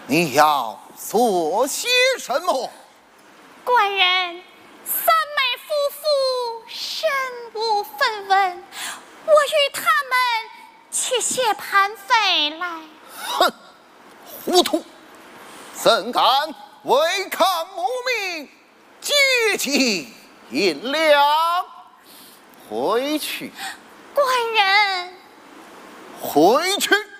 你要所写什么？ 官人，三妹夫妇身无分文，我与他们去写盘费来。 哼，糊涂！怎敢违抗母命，接济银两？回去！ 官人， 回去！